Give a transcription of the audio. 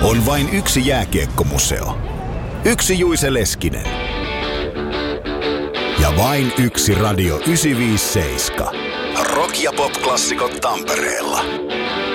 On vain yksi jääkiekkomuseo. Yksi Juise Leskinen. Ja vain yksi Radio 957. Rock- ja pop-klassikot Tampereella.